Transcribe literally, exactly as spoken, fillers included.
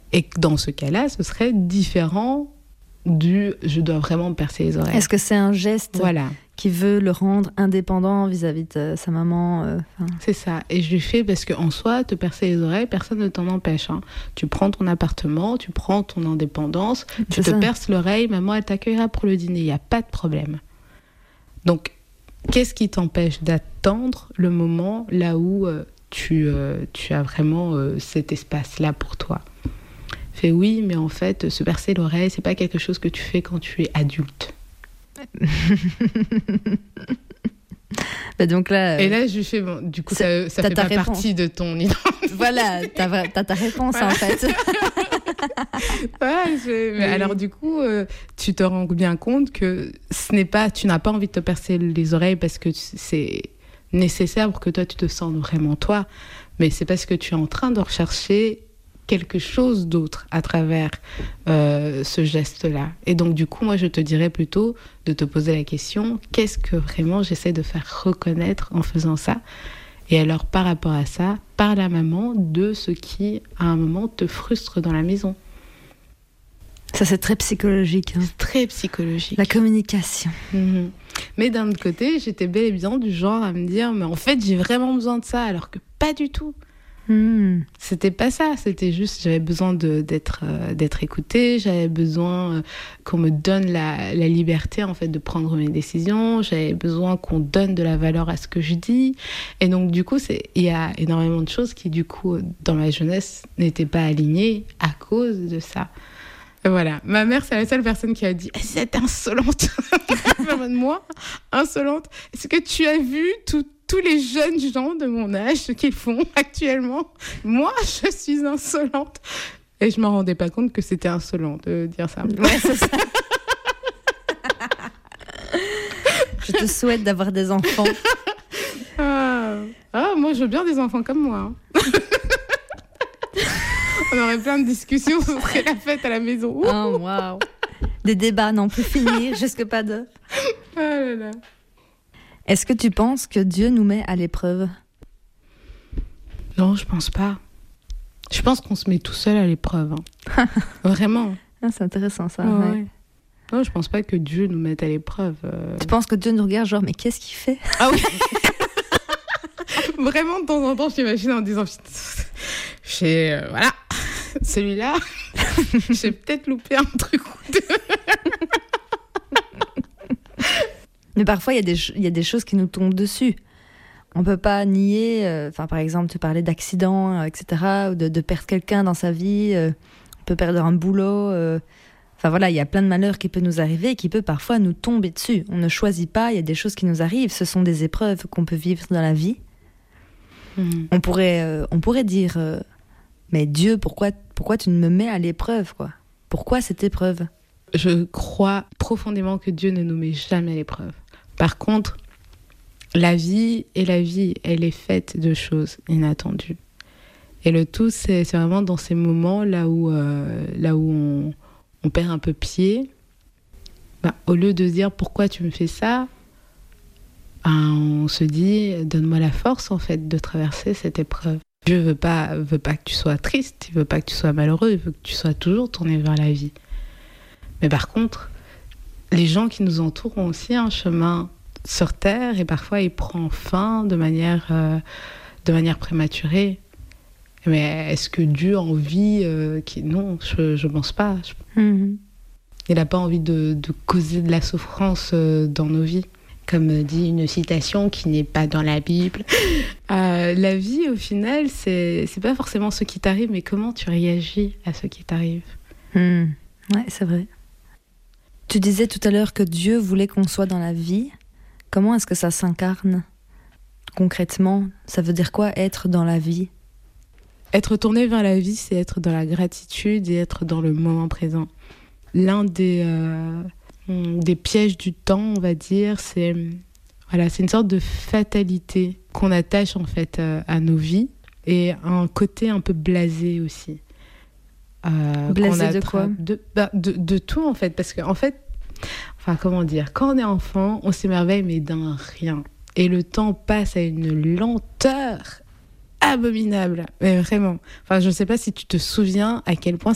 Et que dans ce cas-là, ce serait différent du « je dois vraiment me percer les oreilles ». Est-ce que c'est un geste voilà. qui veut le rendre indépendant vis-à-vis de sa maman euh, C'est ça. Et je le fais parce qu'en soi, te percer les oreilles, personne ne t'en empêche. Hein. Tu prends ton appartement, tu prends ton indépendance, c'est tu te ça. perces l'oreille, maman, elle t'accueillera pour le dîner. Il n'y a pas de problème. Donc, qu'est-ce qui t'empêche d'attendre le moment là où euh, tu, euh, tu as vraiment euh, cet espace-là pour toi ? Fait oui, mais en fait, se percer l'oreille, c'est pas quelque chose que tu fais quand tu es adulte. Bah donc là, Et là, je fais bon, du coup, ça, ça fait pas réponse. Partie de ton identité. Voilà, t'as, t'as ta réponse voilà. En fait. Ouais, je... Mais oui. Alors du coup, euh, tu te rends bien compte que ce n'est pas, tu n'as pas envie de te percer les oreilles parce que c'est nécessaire pour que toi tu te sentes vraiment toi, mais c'est parce que tu es en train de rechercher quelque chose d'autre à travers euh, ce geste-là. Et donc, du coup, moi, je te dirais plutôt de te poser la question, qu'est-ce que vraiment j'essaie de faire reconnaître en faisant ça ? Et alors, par rapport à ça, parle à maman de ce qui, à un moment, te frustre dans la maison. Ça, c'est très psychologique. Hein. C'est très psychologique. La communication. Mmh. Mais d'un autre côté, j'étais bel et bien du genre à me dire, mais en fait, j'ai vraiment besoin de ça, alors que pas du tout. Mmh. C'était pas ça, c'était juste j'avais besoin de, d'être, euh, d'être écoutée, j'avais besoin euh, qu'on me donne la, la liberté en fait de prendre mes décisions, j'avais besoin qu'on donne de la valeur à ce que je dis, et donc du coup c'est, il y a énormément de choses qui du coup dans ma jeunesse n'étaient pas alignées à cause de ça. Et voilà, ma mère c'est la seule personne qui a dit eh, c'est insolente. Moi, insolente, est-ce que tu as vu tout tous les jeunes gens de mon âge, ce qu'ils font actuellement, moi, je suis insolente. Et je ne me rendais pas compte que c'était insolent de dire ça. Ouais, c'est ça. Je te souhaite d'avoir des enfants. Ah, ah, moi, je veux bien des enfants comme moi. Hein. On aurait plein de discussions, ce serait la fête à la maison. Oh, waouh. Des débats n'en plus finir, jusque pas d'heure. Ah là là. Est-ce que tu penses que Dieu nous met à l'épreuve ? Non, je pense pas. Je pense qu'on se met tout seul à l'épreuve. Hein. Vraiment. Ah, c'est intéressant ça. Ouais, ouais. Ouais. Non, je pense pas que Dieu nous mette à l'épreuve. Euh... Tu penses que Dieu nous regarde genre, mais qu'est-ce qu'il fait ? Ah oui. Vraiment, de temps en temps, je t'imagine en disant, j'ai, euh, voilà, celui-là, j'ai peut-être loupé un truc ou deux. Mais parfois, il y a des, il y a des choses qui nous tombent dessus. On ne peut pas nier, euh, par exemple, tu parlais d'accidents, euh, et cetera, ou de, de perdre quelqu'un dans sa vie, euh, on peut perdre un boulot. Euh, enfin voilà, il y a plein de malheurs qui peuvent nous arriver et qui peuvent parfois nous tomber dessus. On ne choisit pas, il y a des choses qui nous arrivent, ce sont des épreuves qu'on peut vivre dans la vie. Mmh. On, pourrait, euh, on pourrait dire, euh, mais Dieu, pourquoi, pourquoi tu ne me mets à l'épreuve, quoi ? Pourquoi cette épreuve ? Je crois profondément que Dieu ne nous met jamais à l'épreuve. Par contre, la vie est la vie, elle est faite de choses inattendues. Et le tout, c'est, c'est vraiment dans ces moments là où, euh, là où on, on perd un peu pied, bah, au lieu de se dire pourquoi tu me fais ça, bah, on se dit donne-moi la force en fait de traverser cette épreuve. Dieu veut pas, veut pas que tu sois triste, il veut pas que tu sois malheureux, il veut que tu sois toujours tourné vers la vie. Mais par contre, les gens qui nous entourent ont aussi un chemin sur Terre et parfois il prend fin de manière, euh, de manière prématurée. Mais est-ce que Dieu a envie euh, qui... Non, je ne pense pas. Je... Mm-hmm. Il n'a pas envie de, de causer de la souffrance euh, dans nos vies. Comme dit une citation qui n'est pas dans la Bible. Euh, la vie, au final, c'est, c'est pas forcément ce qui t'arrive, mais comment tu réagis à ce qui t'arrive. Mm. Ouais, c'est vrai. Tu disais tout à l'heure que Dieu voulait qu'on soit dans la vie. Comment est-ce que ça s'incarne concrètement ? Ça veut dire quoi, être dans la vie ? Être tourné vers la vie, c'est être dans la gratitude et être dans le moment présent. L'un des, euh, des pièges du temps, on va dire, c'est, voilà, c'est une sorte de fatalité qu'on attache en fait euh, à nos vies et un côté un peu blasé aussi. Euh, blasé de quoi ? de, bah, de, de tout en fait, parce qu'en fait, enfin comment dire, quand on est enfant, on s'émerveille mais d'un rien. Et le temps passe à une lenteur abominable, mais vraiment. Enfin, je ne sais pas si tu te souviens à quel point